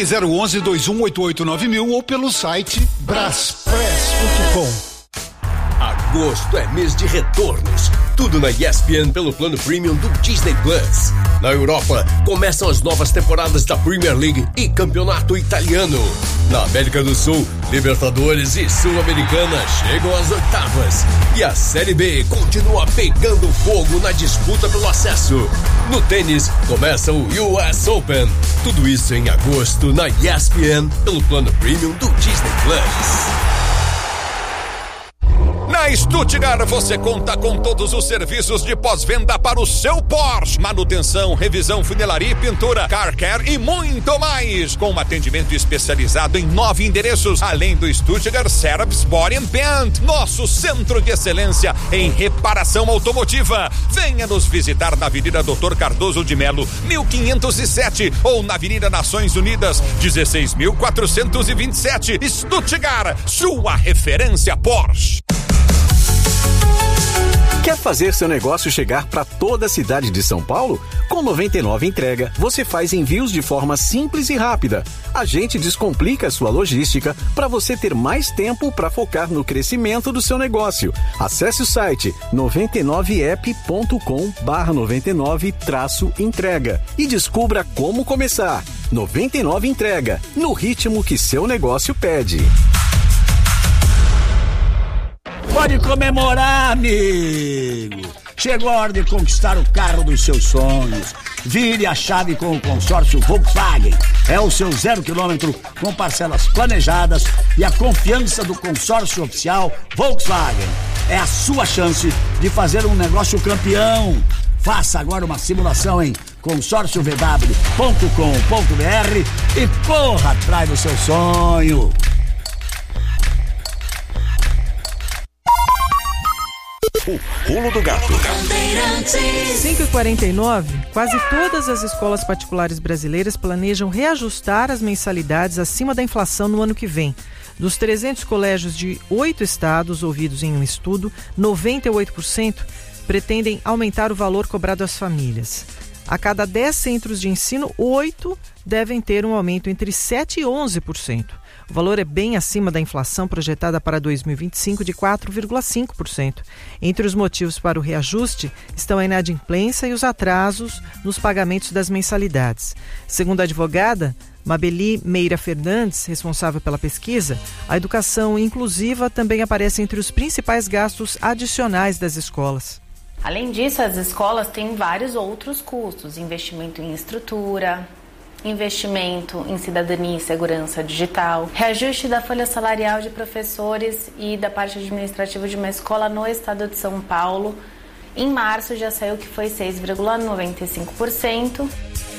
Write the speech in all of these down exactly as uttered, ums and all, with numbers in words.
zero um um, dois um oito oito nove mil ou pelo site braspress ponto com. Agosto é mês de retornos. Tudo na E S P N pelo plano premium do Disney Plus. Na Europa, começam as novas temporadas da Premier League e Campeonato Italiano. Na América do Sul, Libertadores e Sul-Americana chegam às oitavas. E a Série B continua pegando fogo na disputa pelo acesso. No tênis, começa o U S Open. Tudo isso em agosto na E S P N pelo plano premium do Disney Plus. Na Stuttgart você conta com todos os serviços de pós-venda para o seu Porsche. Manutenção, revisão, funilaria e pintura, car care e muito mais. Com um atendimento especializado em nove endereços, além do Stuttgart Service Body and Paint, nosso centro de excelência em reparação automotiva. Venha nos visitar na Avenida Doutor Cardoso de Melo, mil quinhentos e sete, ou na Avenida Nações Unidas, dezesseis mil quatrocentos e vinte e sete. Stuttgart, sua referência Porsche. Quer fazer seu negócio chegar para toda a cidade de São Paulo? Com noventa e nove Entrega, você faz envios de forma simples e rápida. A gente descomplica a sua logística para você ter mais tempo para focar no crescimento do seu negócio. Acesse o site noventa e nove app ponto com barra noventa e nove traço entrega e descubra como começar. noventa e nove Entrega, no ritmo que seu negócio pede. Pode comemorar, amigo! Chegou a hora de conquistar o carro dos seus sonhos. Vire a chave com o consórcio Volkswagen. É o seu zero quilômetro com parcelas planejadas e a confiança do consórcio oficial Volkswagen. É a sua chance de fazer um negócio campeão. Faça agora uma simulação em consórcio v w ponto com ponto b r e corra atrás do seu sonho. O Pulo do Gato. cinco e quarenta e nove, quase todas as escolas particulares brasileiras planejam reajustar as mensalidades acima da inflação no ano que vem. Dos trezentos colégios de oito estados ouvidos em um estudo, noventa e oito por cento pretendem aumentar o valor cobrado às famílias. A cada dez centros de ensino, oito devem ter um aumento entre sete e onze por cento. O valor é bem acima da inflação projetada para dois mil e vinte e cinco de quatro vírgula cinco por cento. Entre os motivos para o reajuste estão a inadimplência e os atrasos nos pagamentos das mensalidades. Segundo a advogada Mabeli Meira Fernandes, responsável pela pesquisa, a educação inclusiva também aparece entre os principais gastos adicionais das escolas. Além disso, as escolas têm vários outros custos: investimento em estrutura, investimento em cidadania e segurança digital, reajuste da folha salarial de professores e da parte administrativa de uma escola no estado de São Paulo. Em março já saiu que foi seis vírgula noventa e cinco por cento.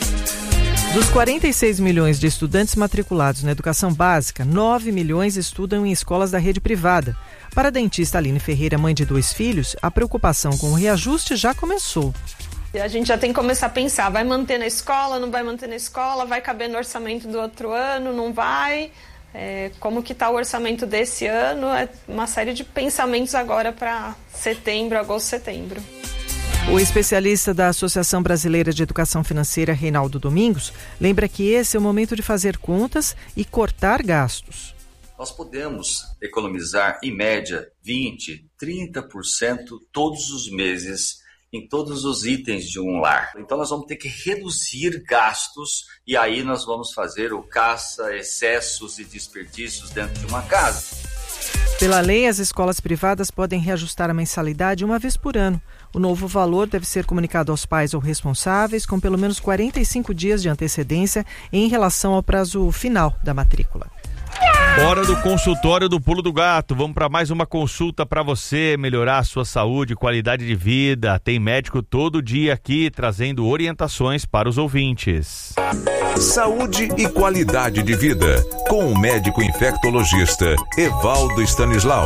Dos quarenta e seis milhões de estudantes matriculados na educação básica, nove milhões estudam em escolas da rede privada. Para a dentista Aline Ferreira, mãe de dois filhos, a preocupação com o reajuste já começou. A gente já tem que começar a pensar, vai manter na escola, não vai manter na escola, vai caber no orçamento do outro ano, não vai? É, como que está o orçamento desse ano? É uma série de pensamentos agora para setembro, agosto, setembro. O especialista da Associação Brasileira de Educação Financeira, Reinaldo Domingos, lembra que esse é o momento de fazer contas e cortar gastos. Nós podemos economizar, em média, vinte, trinta por cento todos os meses em todos os itens de um lar. Então nós vamos ter que reduzir gastos e aí nós vamos fazer o caça, excessos e desperdícios dentro de uma casa. Pela lei, as escolas privadas podem reajustar a mensalidade uma vez por ano. O novo valor deve ser comunicado aos pais ou responsáveis com pelo menos quarenta e cinco dias de antecedência em relação ao prazo final da matrícula. Hora do consultório do Pulo do Gato. Vamos para mais uma consulta para você melhorar a sua saúde, qualidade de vida. Tem médico todo dia aqui trazendo orientações para os ouvintes. Saúde e qualidade de vida com o médico infectologista Evaldo Stanislau.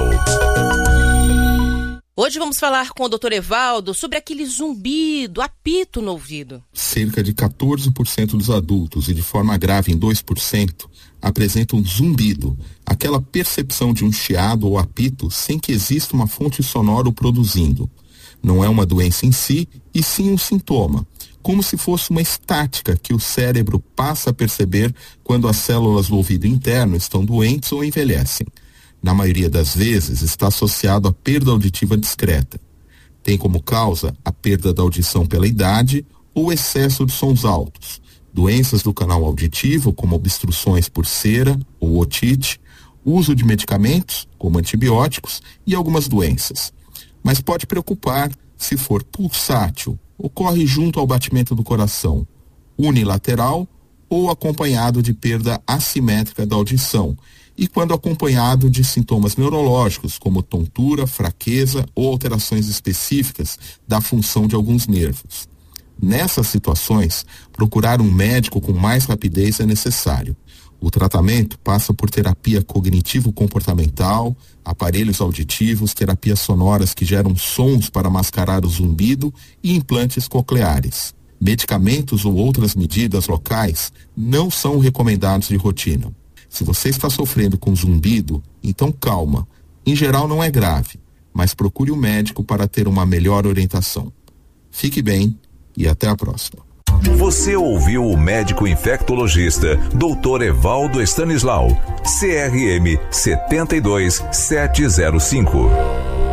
Hoje vamos falar com o doutor Evaldo sobre aquele zumbido, apito no ouvido. Cerca de quatorze por cento dos adultos e de forma grave em dois por cento apresentam zumbido, aquela percepção de um chiado ou apito sem que exista uma fonte sonora o produzindo. Não é uma doença em si, e sim um sintoma. como se fosse uma estática que o cérebro passa a perceber quando as células do ouvido interno estão doentes ou envelhecem. Na maioria das vezes, está associado à perda auditiva discreta. Tem como causa a perda da audição pela idade ou excesso de sons altos, doenças do canal auditivo, como obstruções por cera ou otite, uso de medicamentos, como antibióticos, e algumas doenças. Mas pode preocupar se for pulsátil, ocorre junto ao batimento do coração, unilateral ou acompanhado de perda assimétrica da audição, e quando acompanhado de sintomas neurológicos, como tontura, fraqueza ou alterações específicas da função de alguns nervos. Nessas situações, procurar um médico com mais rapidez é necessário. O tratamento passa por terapia cognitivo-comportamental, aparelhos auditivos, terapias sonoras que geram sons para mascarar o zumbido e implantes cocleares. Medicamentos ou outras medidas locais não são recomendados de rotina. Se você está sofrendo com zumbido, então calma. Em geral não é grave, mas procure um médico para ter uma melhor orientação. Fique bem e até a próxima. Você ouviu o médico infectologista doutor Evaldo Stanislau, C R M sete dois sete zero cinco.